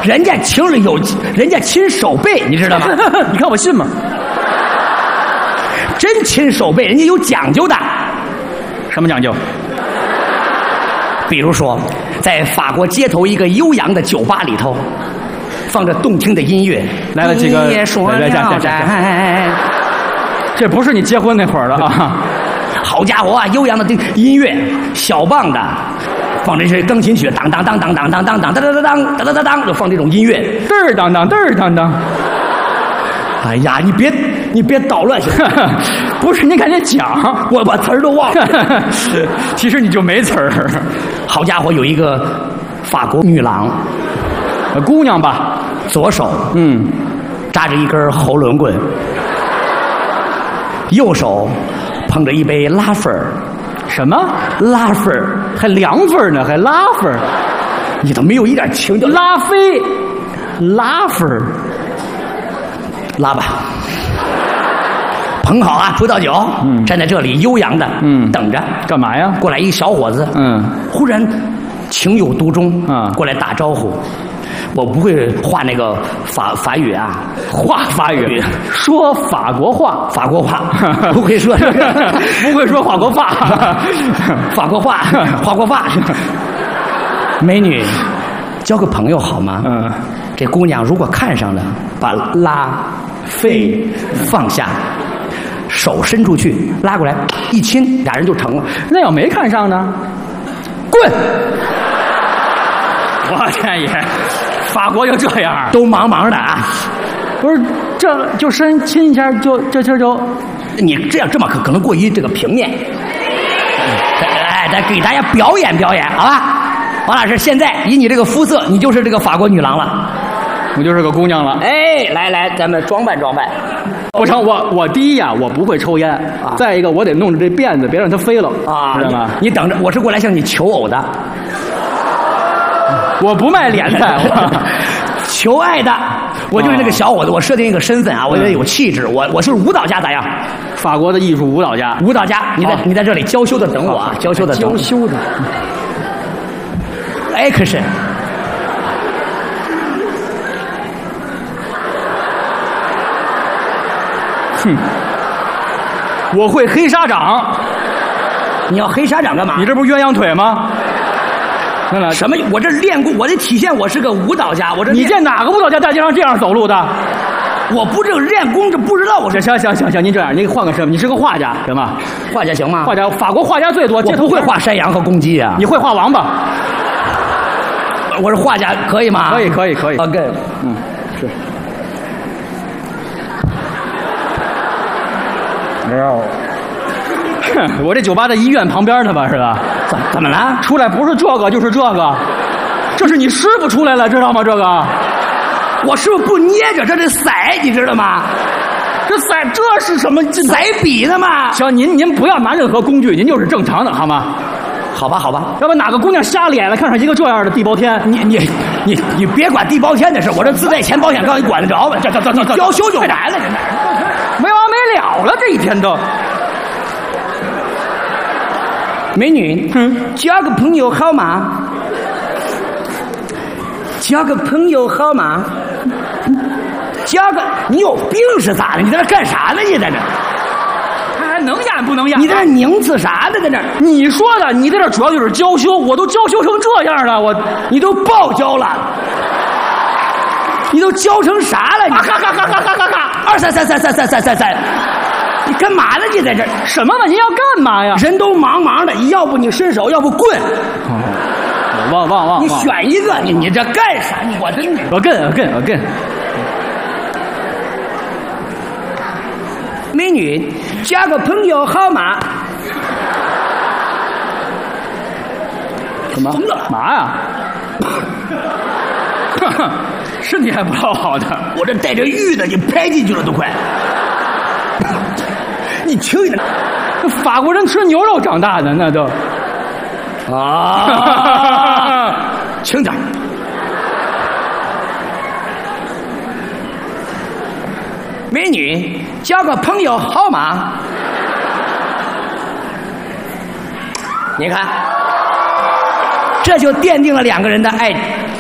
人家亲是有，人家亲手背，你知道吗？ 你看我信吗？ 真亲手背，人家有讲究的。 什么讲究？ 比如说，在法国街头一个悠扬的酒吧里头，放着动听的音乐， 来了几个， 你也说了这不是你结婚那会儿了啊！ 好家伙啊，悠扬的音乐，小棒的，放这些钢琴曲，当当当当当当当当当当当当当当当，就放这种音乐， 嘚儿当当嘚儿当当。 哎呀，你别捣乱行吗？ 不是，你赶紧讲， 我把词儿都忘了。 其实你就没词儿。 好家伙，有一个法国女郎， 姑娘吧， 左手扎着一根喉轮棍，右手捧着一杯拉菲儿。 什么拉菲儿？ 还凉粉呢，还拉粉？ 你都没有一点情调。 拉菲，拉粉， 拉吧。捧好啊，葡萄酒，站在这里悠扬的，等着。 干嘛呀？ 过来一小伙子，忽然情有独钟啊，过来打招呼。我不会画那个法语啊， 画法语，说法国话， 法国话不会说， 不会说法国话， 法国话，法国话。美女，交个朋友好吗？这姑娘如果看上了，把拉菲放下。手伸出去，拉过来，一亲，俩人就成了。 那要没看上呢？ 滚！ 我天爷，法国就这样， 都忙忙的啊！ 不是，这就伸亲一下，这气儿就， 你这么可能过于这个平面。哎，再给大家表演表演，好吧？王老师，现在以你这个肤色，你就是这个法国女郎了。 我就是个姑娘了。 哎，来，咱们装扮装扮。 不成，我第一呀，我不会抽烟啊。再一个，我得弄着这辫子，别让它飞了啊，知道吗？ 你等着，我是过来向你求偶的。 我不卖脸的， 求爱的。我就是那个小伙子，我设定一个身份啊，我觉得有气质。我是舞蹈家，咋样？ 法国的艺术舞蹈家。 舞蹈家，你在这里娇羞的等我啊，娇羞的等。 娇羞的。 Action。 哼，我会黑沙掌。 你要黑沙掌干嘛？ 你这不是鸳鸯腿吗？ 什么？我这练过，我得体现我是个舞蹈家。 你见哪个舞蹈家在街上这样走路的？ 我不这个练功，这不知道我这。 行，您这样，您换个身份，你是个画家，行吗？ 画家行吗？ 画家，法国画家最多。 我不会画山羊和公鸡啊。 你会画王八？ 我是画家，可以吗？ 可以。 OK， 是。我这酒吧在医院旁边的吧，是吧？ 怎么了？ 出来不是这个就是这个，这是你师傅出来了，知道吗？这个， 我师傅不捏着，这是色，你知道吗？ 这色这是什么？ 色笔的吗？ 行，您不要拿任何工具，您就是正常的，好吗？ 好吧， 要不哪个姑娘瞎脸了，看上一个这样的地包天， 你别管地包天的事，我这自带钱保险杠，你管得着吗？你娇羞就来了， 没完没了了，这一天都。 美女，交个朋友好吗？交个朋友好吗？你有病是咋的？你在这干啥呢？你在这？ 他还能演不能演？ 你在这拧刺啥呢？在这？ 你说的，你在这主要就是娇羞，我都娇羞成这样了， 你都爆娇了，你都娇成啥了？你哈 2、3，你干嘛呢？你在这什么嘛？您要干嘛呀？ 人都忙的，要不你伸手，要不棍。 忘。 你选一个，你这干啥？我真的。 我跟。 美女，交个朋友好吗？ 什么？ 疯了嘛呀？身体还不老好的， 我这带着玉的，你拍进去了都快。你轻一点， 法国人吃牛肉长大的那都。 轻点。美女，交个朋友好吗？你看，这就奠定了两个人的爱